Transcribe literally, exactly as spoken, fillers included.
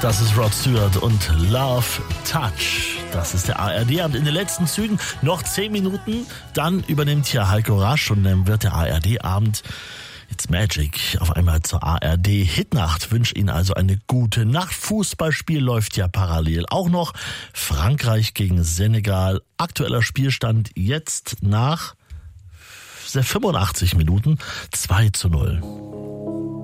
Das ist Rod Stewart und Love Touch. Das ist der A R D-Abend in den letzten Zügen. Noch zehn Minuten, dann übernimmt hier Heiko Rasch und dann wird der A R D-Abend It's Magic auf einmal zur A R D-Hitnacht. Wünsche Ihnen also eine gute Nacht. Fußballspiel läuft ja parallel auch noch. Frankreich gegen Senegal. Aktueller Spielstand jetzt nach fünfundachtzig Minuten zwei zu null.